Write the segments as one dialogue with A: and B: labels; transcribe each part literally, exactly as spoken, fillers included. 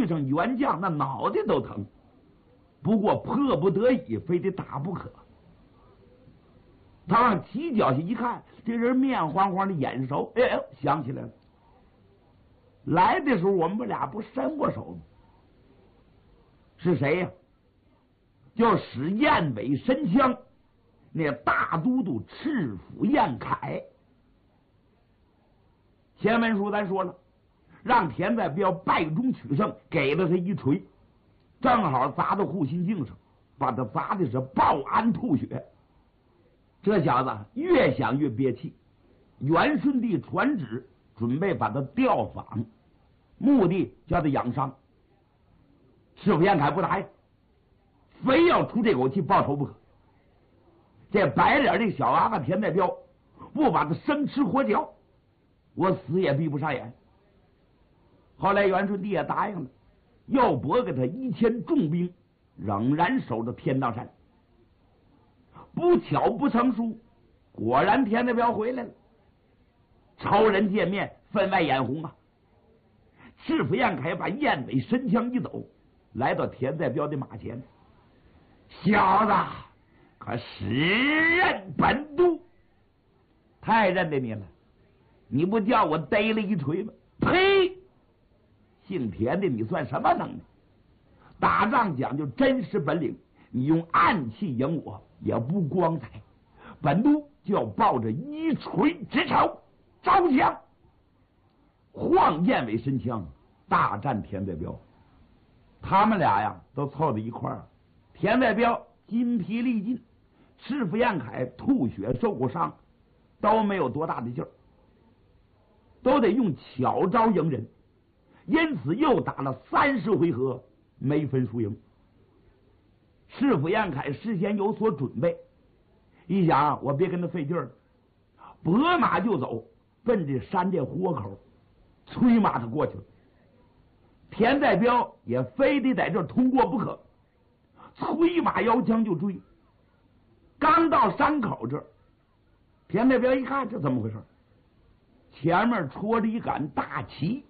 A: 遇上元将，那脑袋都疼。不过迫不得已，非得打不可。他往犄角下一看，这人面黄黄的，眼熟。哎呦，想起来了，来的时候我们俩不伸过手吗？是谁呀、啊？叫使燕尾神枪那大都督赤府燕凯。前文书咱说了，让田在彪败中取胜，给了他一锤，正好砸到护心镜上，把他砸的是爆鞍吐血。这小子越想越憋气，元顺帝传旨准备把他调访，目的叫他养伤。赤府燕凯不答应，非要出这口气报仇不可。这白脸这小娃娃田代彪不把他生吃活嚼，我死也闭不上眼。后来元顺帝也答应了，又拨给他一千重兵，仍然守着天道山。不巧不成书，果然田代彪回来了。仇人见面，分外眼红啊！赤府燕凯把燕尾神枪一抖，来到田代彪的马前。小子，可使任本都？太认得你了，你不叫我逮了一锤吗？呸！姓田的，你算什么能耐？打仗讲究真实本领，你用暗器赢我也不光彩。本都就要抱着一锤之仇，招降。晃燕尾神枪大战田代彪，他们俩呀都凑在一块儿。田代彪筋疲力尽，赤府燕凯吐血受过伤，都没有多大的劲儿，都得用巧招赢人。因此又打了三十回合，没分输赢。赤府燕凯事先有所准备，一想啊，我别跟他费劲儿，拨马就走，奔这山这豁口，催马他过去了。田代彪也非得在这儿通过不可，催马摇枪就追。刚到山口这儿，田代彪一看，这怎么回事？前面戳着一杆大旗，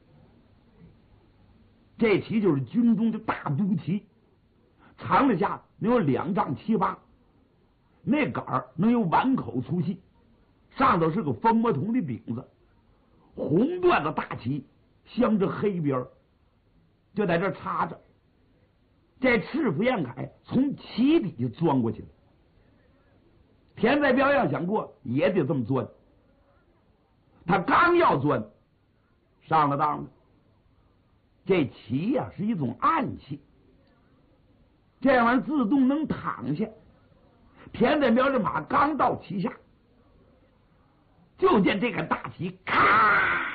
A: 这旗就是军中的大都旗，长的下能有两丈七八，那杆儿能有碗口粗细，上头是个蜂窝筒的顶子，红缎的大旗镶着黑边，就在这插着。这赤府燕凯从旗底下钻过去了，田代彪要想过也得这么钻。他刚要钻，上了当了。这旗呀、啊、是一种暗器，这玩意儿自动能躺下。田代彪这马刚到旗下，就见这个大旗咔，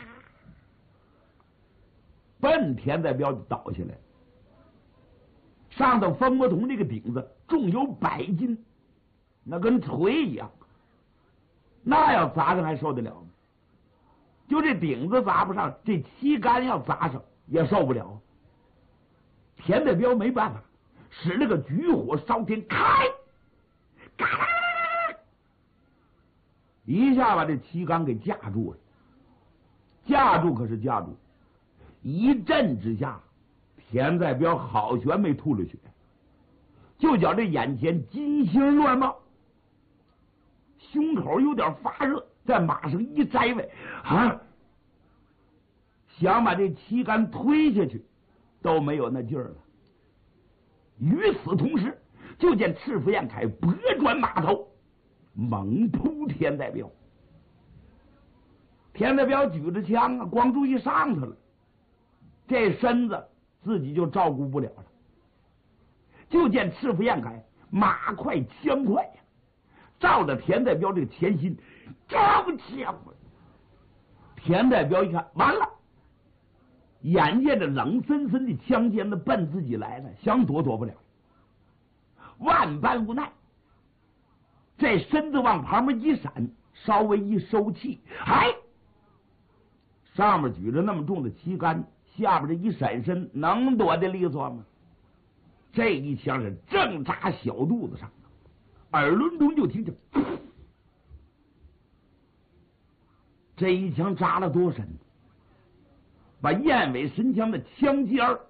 A: 奔田代彪就倒下来。上头蜂窝筒这个顶子重有百斤，那跟锤一样，那要砸上还受得了吗？就这顶子砸不上，这旗杆要砸上也受不了。田代彪没办法，使了个举火烧天，开，嘎啦，一下把这旗杆给架住了。架住可是架住，一震之下，田代彪好悬没吐了血，就觉这眼前金星乱冒，胸口有点发热，在马上一摘位啊，想把这旗杆推下去都没有那劲儿了。与此同时，就见赤府燕凯拨转马头，猛扑田代彪。田代彪举着枪啊，光注意上头了，这身子自己就照顾不了了。就见赤府燕凯马快枪快呀，照着田代彪这个前心招枪。田代彪一看，完了，眼见着冷森森的枪尖子奔自己来了，想躲躲不了，万般无奈，这身子往旁边一闪，稍微一收气，哎，上面举着那么重的旗杆，下边这一闪身，能躲得利索吗？这一枪是正扎小肚子上，耳轮中就听着，这一枪扎了多深，把燕尾神枪的枪尖儿